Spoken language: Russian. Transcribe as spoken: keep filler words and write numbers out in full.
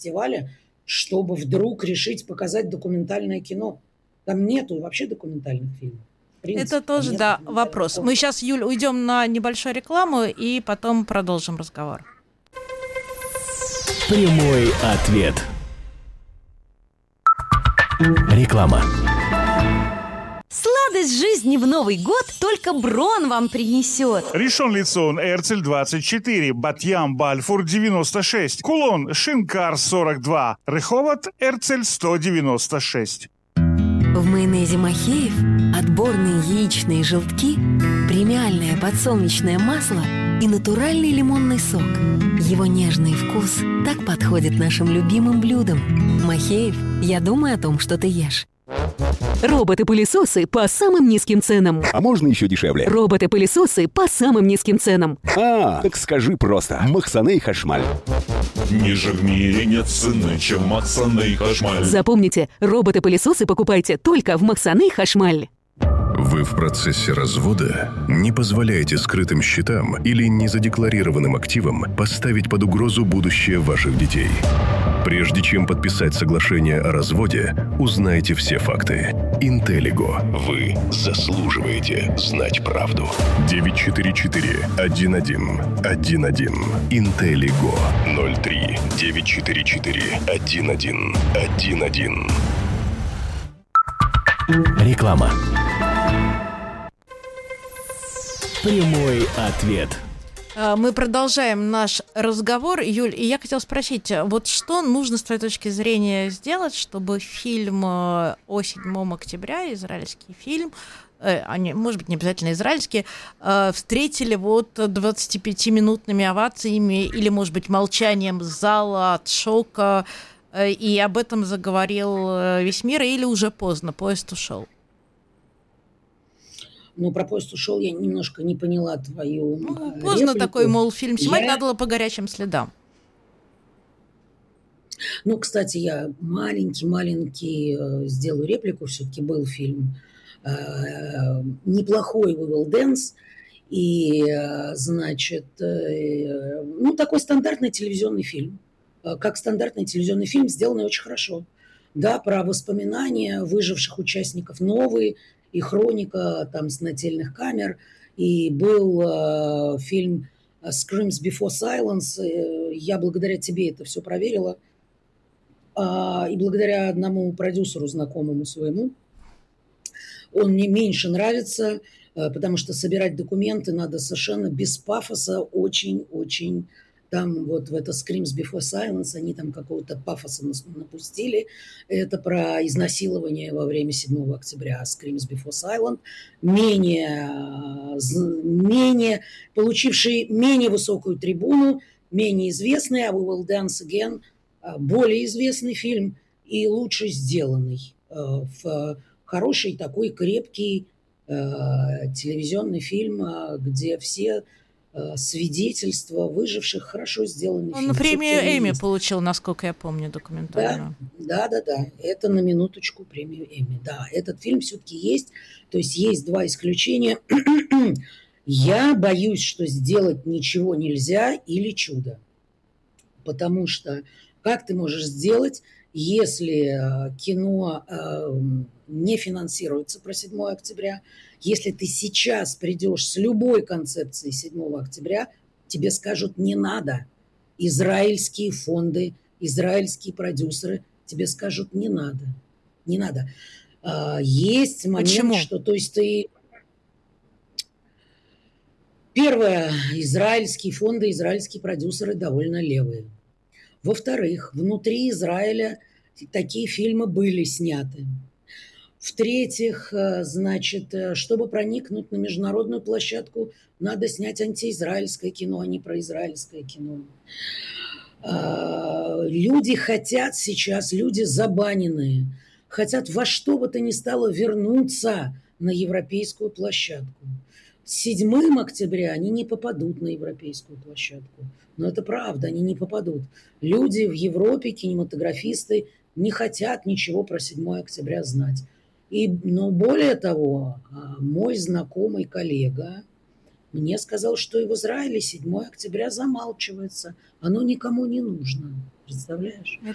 фестиваля, чтобы вдруг решить показать документальное кино. Там нету вообще документальных фильмов. Это тоже, да, вопрос. Мы сейчас, Юль, уйдем на небольшую рекламу и потом продолжим разговор. Прямой ответ. Реклама. Сладость жизни в Новый год только Брон вам принесет. Ришон Лицон, Эрцель двадцать четыре, Батьям, Бальфур девяносто шесть, Кулон, Шинкар сорок два, Реховод, Эрцель сто девяносто шесть. В майонезе Махеев отборные яичные желтки, премиальное подсолнечное масло и натуральный лимонный сок. Его нежный вкус так подходит нашим любимым блюдам. Махеев, я думаю о том, что ты ешь. Роботы-пылесосы по самым низким ценам. А можно еще дешевле? Роботы-пылесосы по самым низким ценам. А, так скажи просто. Махсаней Хашмаль. Ниже в мире нет цены, чем Махсаней Хашмаль. Запомните, роботы-пылесосы покупайте только в Махсаней Хашмаль. Вы в процессе развода? Не позволяйте скрытым счетам или незадекларированным активам поставить под угрозу будущее ваших детей. Прежде чем подписать соглашение о разводе, узнайте все факты. Интеллиго. Вы заслуживаете знать правду. девять четыре четыре один один один один. Интеллиго. ноль три девять четыре четыре один один один один. Реклама. Прямой ответ. Мы продолжаем наш разговор. Юль, и я хотела спросить, вот что нужно с твоей точки зрения сделать, чтобы фильм о седьмого октября, израильский фильм, э, они, может быть, не обязательно израильские, э, встретили вот двадцатипятиминутными овациями или, может быть, молчанием зала от шока, э, и об этом заговорил весь мир, или уже поздно, поезд ушел? Ну, про поезд ушел, я немножко не поняла твою ну, поздно реплику. Такой, мол, фильм снимать я... надо было по горячим следам. Ну, кстати, я маленький-маленький э, сделаю реплику. Все-таки был фильм э, неплохой «We Will Dance». И, э, значит, э, ну, такой стандартный телевизионный фильм. Э, как стандартный телевизионный фильм, сделанный очень хорошо. Да, про воспоминания выживших участников новые, и хроника там с нательных камер, и был э, фильм «Screams Before Silence». Я благодаря тебе это все проверила. А, и благодаря одному продюсеру, знакомому своему, он мне меньше нравится, потому что собирать документы надо совершенно без пафоса, очень-очень... Там вот в это «Screams Before Silence» они там какого-то пафоса напустили. Это про изнасилование во время седьмого октября. «Screams Before Silence» менее, менее, получивший менее высокую трибуну, менее известный, а «We Will Dance Again» более известный фильм и лучше сделанный. В хороший такой крепкий телевизионный фильм, где все... свидетельства выживших, хорошо сделанный Он фильм. Он премию Эмми получил, насколько я помню, документальную. Да, да, да, да. Это на минуточку премию Эмми. Да, этот фильм все-таки есть. То есть есть два исключения. Я боюсь, что сделать ничего нельзя или чудо. Потому что как ты можешь сделать, если кино не финансируется про седьмое октября, если ты сейчас придешь с любой концепцией седьмого октября, тебе скажут «не надо». Израильские фонды, израильские продюсеры тебе скажут «не надо». Не надо. Есть момент, Почему? что... То есть ты... Первое, израильские фонды, израильские продюсеры довольно левые. Во-вторых, внутри Израиля такие фильмы были сняты. В-третьих, значит, чтобы проникнуть на международную площадку, надо снять антиизраильское кино, а не произраильское кино. Люди хотят сейчас, люди забаненные, хотят во что бы то ни стало вернуться на европейскую площадку. С седьмого октября они не попадут на европейскую площадку. Но это правда, они не попадут. Люди в Европе, кинематографисты, не хотят ничего про седьмое октября знать. И, но более того, мой знакомый коллега мне сказал, что и в Израиле седьмое октября замалчивается. Оно никому не нужно. Представляешь?